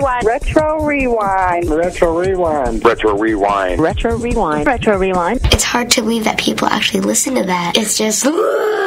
Rewind. Retro Rewind. Retro Rewind. Retro Rewind. Retro Rewind. Retro Rewind. It's hard to believe that people actually listen to that. It's just...